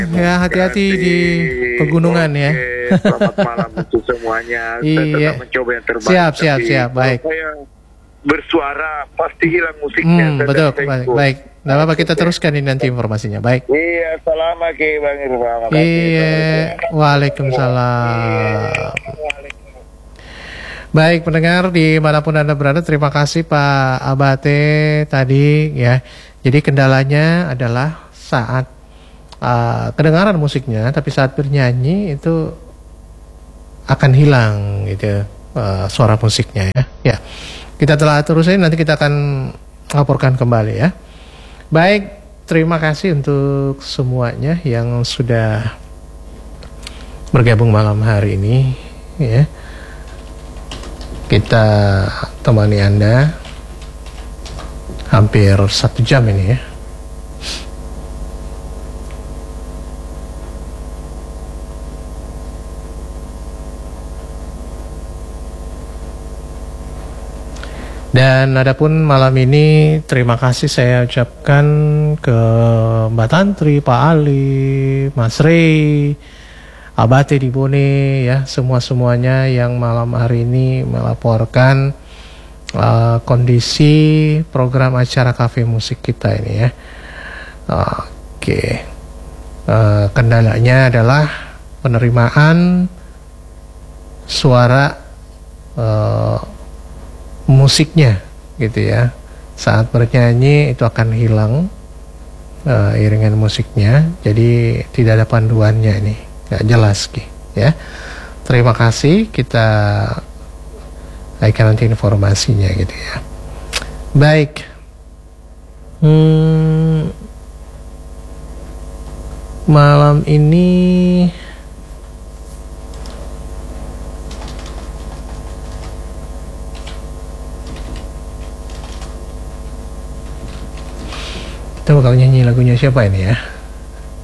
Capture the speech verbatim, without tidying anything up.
Ya, hati-hati di pegunungan ya. Oke, selamat malam untuk semuanya. Saya Iya. sedang mencoba yang terbaik. Siap, siap, tapi siap. kalau Baik. saya bersuara pasti hilang musiknya. Hmm, Saya betul. tidak Baik. ikut. Baik. Nah, Bapak kita Oke. teruskan ini nanti informasinya. Baik. Iya, selamat ke Bang Irfan. Makasih. Iya. Waalaikumsalam. Baik pendengar dimanapun Anda berada, terima kasih Pak Abate tadi ya. Jadi kendalanya adalah saat uh, kedengaran musiknya, tapi saat bernyanyi itu akan hilang gitu uh, suara musiknya ya. Ya, kita telah terusin, nanti kita akan laporkan kembali ya. Baik, terima kasih untuk semuanya yang sudah bergabung malam hari ini ya. Kita temani Anda hampir satu jam ini ya. Dan adapun malam ini terima kasih saya ucapkan ke Mbak Tantri, Pak Ali, Mas Rey, Abate di Bone ya, semua-semuanya yang malam hari ini melaporkan uh, kondisi program acara kafe musik kita ini ya. Oke, okay. uh, kendalanya adalah penerimaan suara uh, musiknya gitu ya. Saat bernyanyi itu akan hilang uh, iringan musiknya, jadi tidak ada panduannya ini. Gak jelas Ki, ya. Terima kasih, kita naikkan nanti informasinya gitu ya. Baik. Hmm, malam ini kita bakal nyanyi lagunya siapa ini ya?